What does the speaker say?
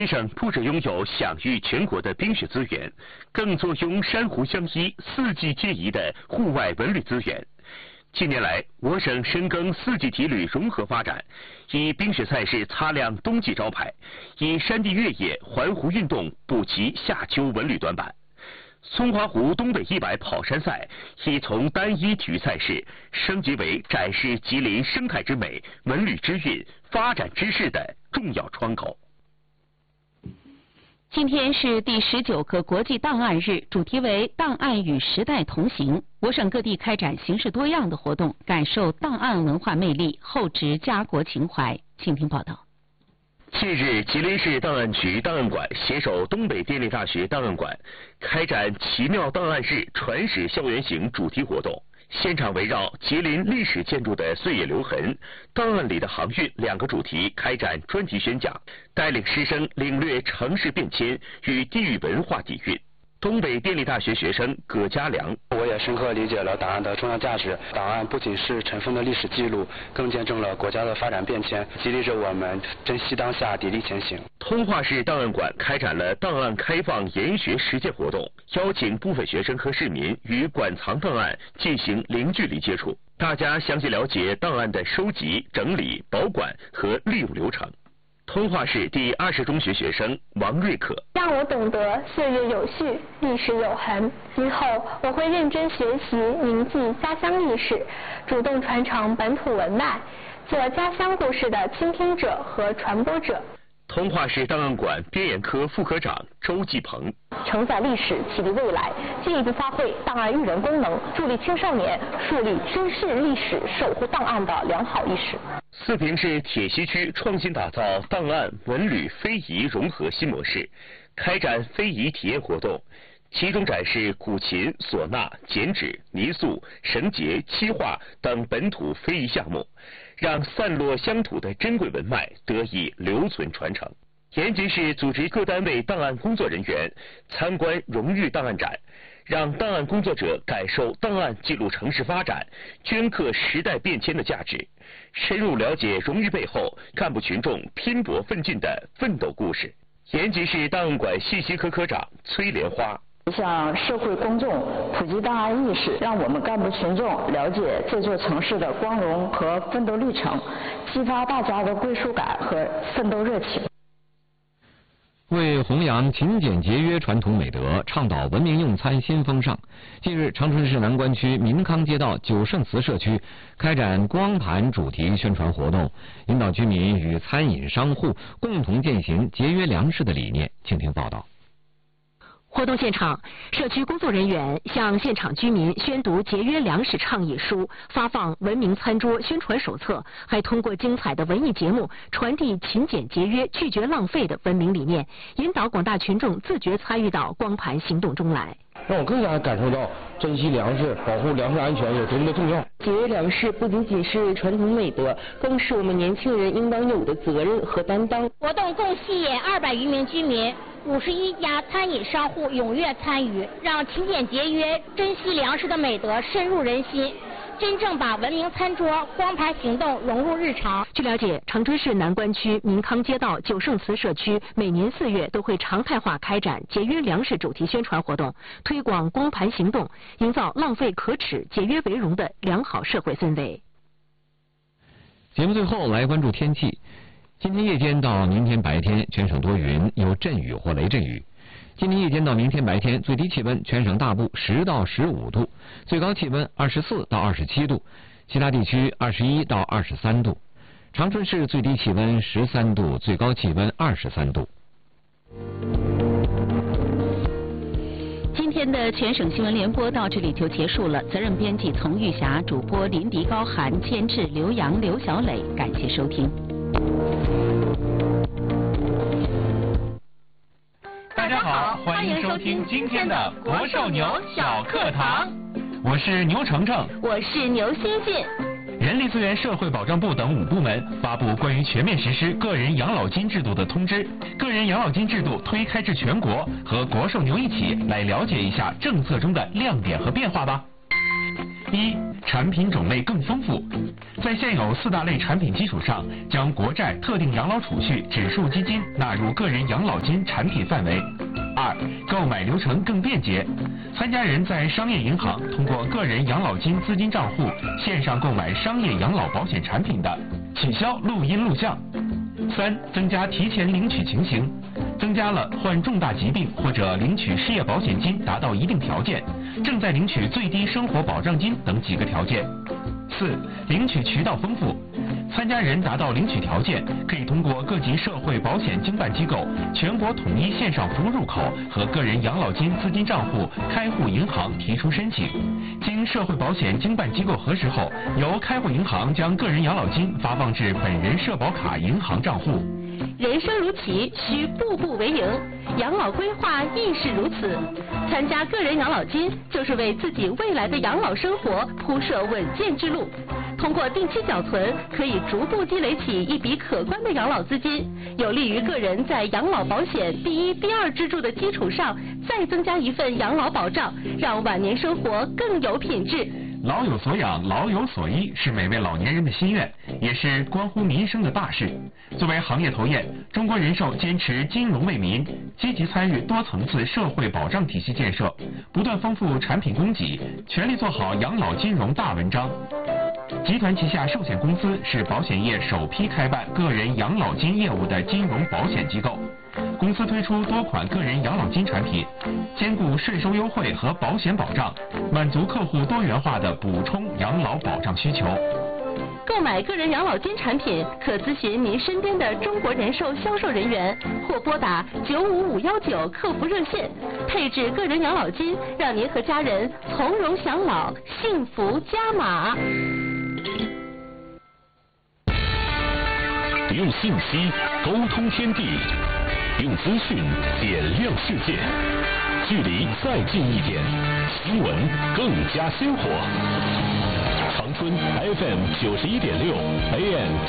省不只拥有享誉全国的冰雪资源，更坐拥珊瑚相依、四季皆宜的户外文旅资源。近年来，我省深耕四季体旅融合发展，以冰雪赛事擦亮冬季招牌，以山地越野、环湖运动补齐夏秋文旅短板。松花湖东北100跑山赛已从单一体育赛事升级为展示吉林生态之美、文旅之韵、发展之势的重要窗口。 今天是第19个国际档案日，主题为“档案与时代同行”。我省各地开展形式多样的活动，感受档案文化魅力，厚植家国情怀。请听报道。 近日，吉林市档案局档案馆携手东北电力大学档案馆开展“奇妙档案日”传史校园行主题活动。现场围绕吉林历史建筑的岁月留痕、档案里的航运2个主题开展专题宣讲，带领师生领略城市变迁与地域文化底蕴。东北电力大学学生葛家良， 我也深刻理解了档案的重要价值。档案不仅是尘封的历史记录，更见证了国家的发展变迁，激励着我们珍惜当下，砥砺前行。 通化市档案馆开展了档案开放研学实践活动，邀请部分学生和市民与馆藏档案进行零距离接触，大家详细了解档案的收集、整理、保管和利用流程。通化市第20中学学生王瑞可， 让我懂得岁月有序，历史有痕。今后我会认真学习，铭记家乡历史，主动传承本土文脉，做家乡故事的倾听者和传播者。 通化市档案馆编研科副科长周继鹏， 承载历史，启迪未来，进一步发挥档案育人功能，助力青少年树立珍视历史、守护档案的良好意识。 四平市铁西区创新打造档案、文旅、非遗融合新模式，开展非遗体验活动，其中展示古琴、唢呐、剪纸、泥塑、绳结、漆画等本土非遗项目，让散落乡土的珍贵文脉得以留存传承。延吉市组织各单位档案工作人员参观荣誉档案展，让档案工作者感受档案记录城市发展、镌刻时代变迁的价值，深入了解荣誉背后干部群众拼搏奋进的奋斗故事。延吉市档案馆信息科科长崔莲花， 向社会公众普及档案意识，让我们干部群众了解这座城市的光荣和奋斗历程，激发大家的归属感和奋斗热情。 为弘扬勤俭节约传统美德，倡导文明用餐新风尚，近日，长春市南关区民康街道九圣祠社区开展光盘主题宣传活动，引导居民与餐饮商户共同践行节约粮食的理念。请听报道。 活动现场，社区工作人员向现场居民宣读节约粮食倡议书，发放文明餐桌宣传手册，还通过精彩的文艺节目传递勤俭节约、拒绝浪费的文明理念，引导广大群众自觉参与到光盘行动中来， 让我更加感受到珍惜粮食、保护粮食安全有多么的重要。 节约粮食不仅仅是传统美德，更是我们年轻人应当有的责任和担当。 活动共吸引200余名居民、51家餐饮商户踊跃参与，让勤俭节约、珍惜粮食的美德深入人心，真正把文明餐桌光盘行动融入日常。 据了解，长春市南关区民康街道九圣祠社区每年4月都会常态化开展节约粮食主题宣传活动，推广光盘行动，营造浪费可耻、节约为荣的良好社会氛围。 节目最后来关注天气。今天夜间到明天白天，全省多云，有阵雨或雷阵雨。今天夜间到明天白天，最低气温全省大部10到15度，最高气温24到27度，其他地区21到23度。长春市最低气温13度，最高气温23度。 今天的全省新闻联播到这里就结束了，责任编辑丛玉霞，主播林迪、高涵，监制刘洋、刘小磊，感谢收听。 大家好，欢迎收听今天的国寿牛小课堂。我是牛程程， 我是牛欣欣。 人力资源社会保障部等5部门发布关于全面实施个人养老金制度的通知，个人养老金制度推开至全国，和国寿牛一起来了解一下政策中的亮点和变化吧。 一、产品种类更丰富，在现有4大类产品基础上，将国债特定养老储蓄指数基金纳入个人养老金产品范围。2、购买流程更便捷，参加人在商业银行通过个人养老金资金账户线上购买商业养老保险产品的，取消录音录像。3、增加提前领取情形，增加了患重大疾病或者领取失业保险金达到一定条件，正在领取最低生活保障金等几个条件。4、领取渠道丰富，参加人达到领取条件，可以通过各级社会保险经办机构全国统一线上服务入口和个人养老金资金账户开户银行提出申请，经社会保险经办机构核实后，由开户银行将个人养老金发放至本人社保卡银行账户。 人生如棋，需步步为营，养老规划亦是如此。参加个人养老金，就是为自己未来的养老生活铺设稳健之路。通过定期缴存，可以逐步积累起一笔可观的养老资金，有利于个人在养老保险第一、第二支柱的基础上，再增加一份养老保障，让晚年生活更有品质。 老有所养，老有所依，是每位老年人的心愿，也是关乎民生的大事。作为行业头雁，中国人寿坚持金融为民，积极参与多层次社会保障体系建设，不断丰富产品供给，全力做好养老金融大文章。集团旗下寿险公司是保险业首批开办个人养老金业务的金融保险机构。公司推出多款个人养老金产品，兼顾税收优惠和保险保障，满足客户多元化的补充养老保障需求。 购买个人养老金产品，可咨询您身边的中国人寿销售人员，或拨打95519客服热线，配置个人养老金，让您和家人从容享老，幸福加码。 用信息沟通天地，用资讯点亮世界，距离再近一点，新闻更加鲜活。长春 FM91.6 AM